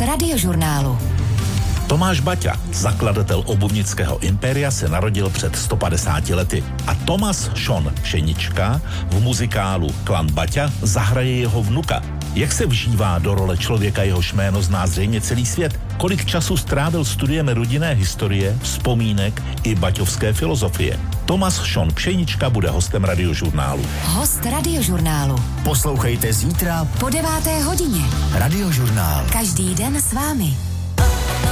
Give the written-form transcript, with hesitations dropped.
Radiožurnálu. Tomáš Baťa, zakladatel obuvnického impéria, se narodil před 150 lety a Tomas Šon Pšenička v muzikálu Klan Baťa zahraje jeho vnuka. Jak se vžívá do role člověka, jehož jméno zná zřejmě celý svět? Kolik času strávil studiem rodinné historie, vzpomínek i baťovské filozofie? Tomas Šon Pšenička bude hostem Radiožurnálu. Host Radiožurnálu. Poslouchejte zítra po 9. hodině. Radiožurnál. Každý den s vámi.